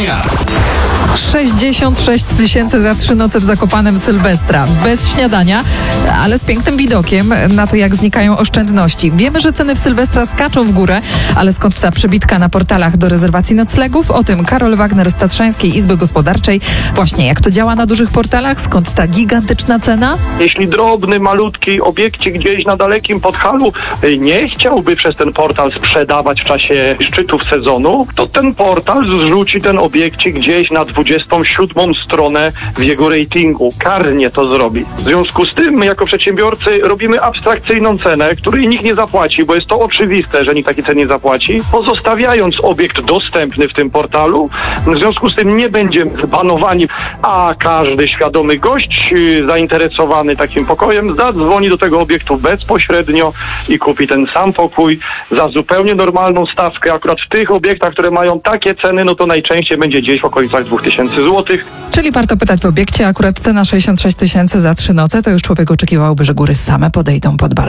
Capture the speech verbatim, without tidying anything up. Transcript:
dnia. sześćdziesiąt sześć tysięcy za trzy noce w Zakopanem Sylwestra. Bez śniadania, ale z pięknym widokiem na to, jak znikają oszczędności. Wiemy, że ceny w Sylwestra skaczą w górę, ale skąd ta przebitka na portalach do rezerwacji noclegów? O tym Karol Wagner z Tatrzańskiej Izby Gospodarczej. Właśnie jak to działa na dużych portalach? Skąd ta gigantyczna cena? Jeśli drobny, malutki obiekcik gdzieś na dalekim Podhalu nie chciałby przez ten portal sprzedawać w czasie szczytów sezonu, to ten portal zrzuci ten obiekcik gdzieś na dwudziestą siódmą stronę w jego ratingu. Karnie to zrobi. W związku z tym my jako przedsiębiorcy robimy abstrakcyjną cenę, której nikt nie zapłaci, bo jest to oczywiste, że nikt takiej ceny nie zapłaci, pozostawiając obiekt dostępny w tym portalu. W związku z tym nie będziemy zbanowani, a każdy świadomy gość zainteresowany takim pokojem zadzwoni do tego obiektu bezpośrednio i kupi ten sam pokój za zupełnie normalną stawkę. Akurat w tych obiektach, które mają takie ceny, no to najczęściej będzie gdzieś w okolicach dwóch tysięcy złotych. Czyli warto pytać w obiekcie, akurat cena sześćdziesiąt sześć tysięcy za trzy noce, to już człowiek oczekiwałby, że góry same podejdą pod balon.